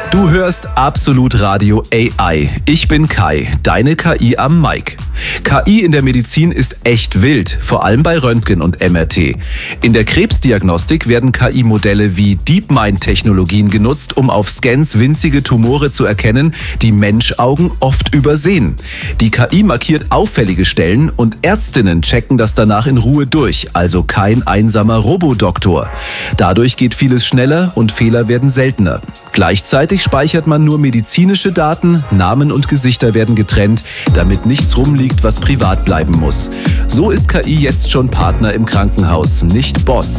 Du hörst Absolut Radio AI. Ich bin Kai, deine KI am Mic. KI in der Medizin ist echt wild, vor allem bei Röntgen und MRT. In der Krebsdiagnostik werden KI-Modelle wie DeepMind-Technologien genutzt, um auf Scans winzige Tumore zu erkennen, die Menschaugen oft übersehen. Die KI markiert auffällige Stellen und Ärztinnen checken das danach in Ruhe durch, also kein einsamer Robodoktor. Dadurch geht vieles schneller und Fehler werden seltener. Gleichzeitig speichert man nur medizinische Daten, Namen und Gesichter werden getrennt, damit nichts rumliegt, was privat bleiben muss. So ist KI jetzt schon Partner im Krankenhaus, nicht Boss.